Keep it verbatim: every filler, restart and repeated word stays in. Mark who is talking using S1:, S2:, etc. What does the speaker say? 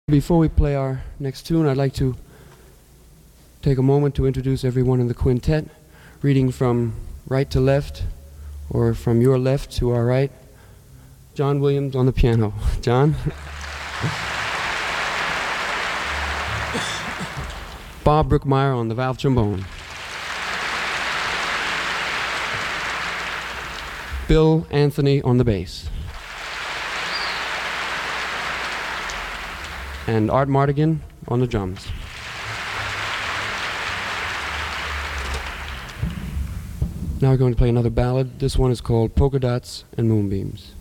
S1: Before we play our next tune, I'd like to take a moment to introduce everyone in the quintet, reading from right to left, or from your left to our right. John Williams on the piano. John? Bob Brookmeyer on the valve trombone. Bill Anthony on the bass. And Art Mardigan on the drums. Now we're going to play another ballad. This one is called Polka Dots and Moonbeams.